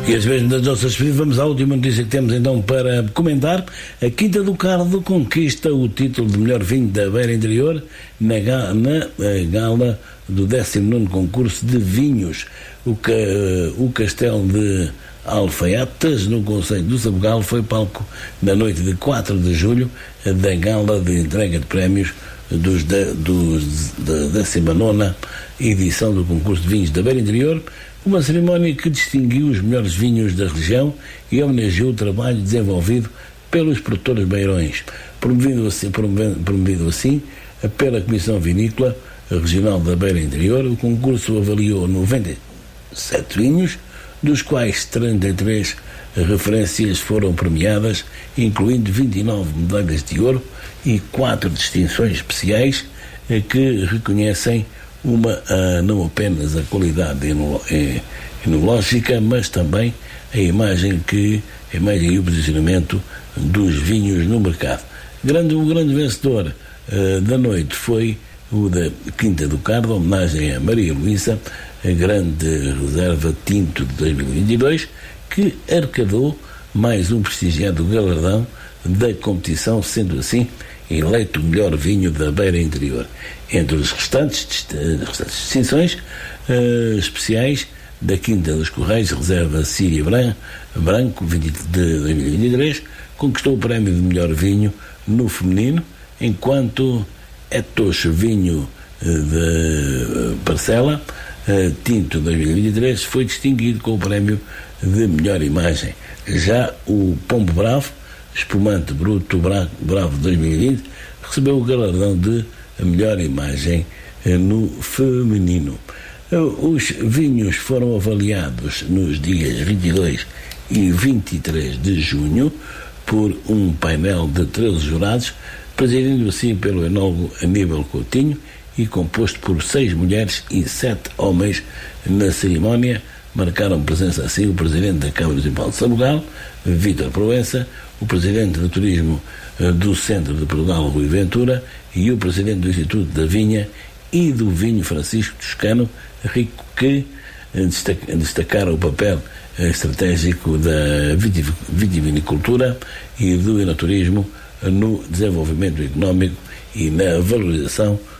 E às vezes nas nossas vidas vamos à última notícia que temos então para comentar. A Quinta do Cardo conquista o título de melhor vinho da Beira Interior na gala do 19º concurso de vinhos. O Castelo de Alfaiates, no concelho do Sabugal, foi palco na noite de 4 de julho da gala de entrega de prémios da 19ª edição do concurso de vinhos da Beira Interior, uma cerimónia que distinguiu os melhores vinhos da região e homenageou o trabalho desenvolvido pelos produtores beirões, promovido assim pela Comissão Vinícola Regional da Beira Interior. O concurso avaliou 97 vinhos, dos quais 33 referências foram premiadas, incluindo 29 medalhas de ouro e 4 distinções especiais que reconhecem não apenas a qualidade enológica, mas também a imagem e o posicionamento dos vinhos no mercado. O grande vencedor da noite foi o da Quinta do Cardo, homenagem a Maria Luísa, a grande reserva tinto de 2022, que arrecadou mais um prestigiado galardão da competição, sendo assim eleito o melhor vinho da Beira Interior. Entre os restantes distinções especiais da Quinta dos Correios, reserva Síria Branco de 2023, conquistou o prémio de melhor vinho no feminino, enquanto Etos Vinho de Parcela Tinto 2023 foi distinguido com o prémio de melhor imagem. Já o Pombo Bravo, espumante bruto Bravo 2020, recebeu o galardão de melhor imagem no feminino. Os vinhos foram avaliados nos dias 22 e 23 de junho por um painel de 13 jurados, presidido assim pelo enólogo Aníbal Coutinho e composto por 6 mulheres e 7 homens. Na cerimónia marcaram presença assim o presidente da Câmara Municipal de Sabugal, Vítor Proença, o presidente do Turismo do Centro de Portugal, Rui Ventura, e o presidente do Instituto da Vinha e do Vinho, Francisco Toscano Rico, que destacaram o papel estratégico da vitivinicultura e do enoturismo no desenvolvimento económico e na valorização